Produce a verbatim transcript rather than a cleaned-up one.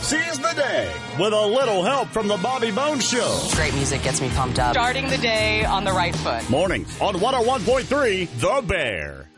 Seize the day with a little help from the Bobby Bones Show. Great music gets me pumped up. Starting the day on the right foot. Mornings on one oh one point three The Bear.